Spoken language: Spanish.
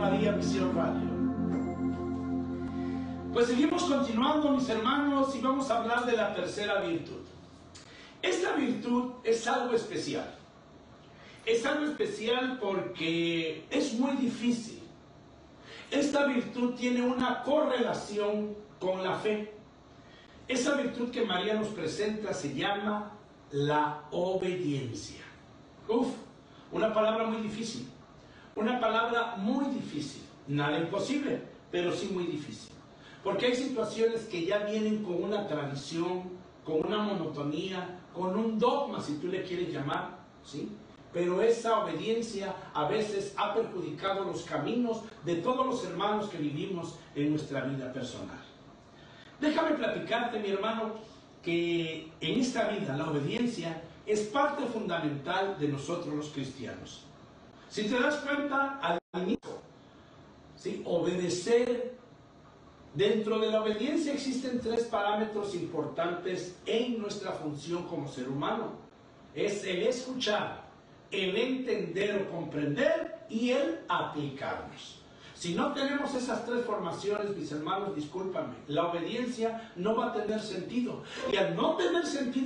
María Misión Radio. Pues seguimos continuando, mis hermanos, y vamos a hablar de la tercera virtud. Esta virtud es algo especial. Es algo especial porque es muy difícil. Esta virtud tiene una correlación con la fe. Esa virtud que María nos presenta se llama la obediencia. Una palabra muy difícil. Una palabra muy difícil. Nada imposible, pero sí muy difícil. Porque hay situaciones que ya vienen con una tradición, con una monotonía, con un dogma, si tú le quieres llamar, ¿sí? Pero esa obediencia a veces ha perjudicado los caminos de todos los hermanos que vivimos en nuestra vida personal. Déjame platicarte, mi hermano, que en esta vida la obediencia es parte fundamental de nosotros los cristianos. Si te das cuenta, al inicio, ¿sí? Obedecer. Dentro de la obediencia existen tres parámetros importantes en nuestra función como ser humano. Es el escuchar, el entender o comprender y el aplicarnos. Si no tenemos esas tres formaciones, mis hermanos, discúlpame, la obediencia no va a tener sentido. Y al no tener sentido,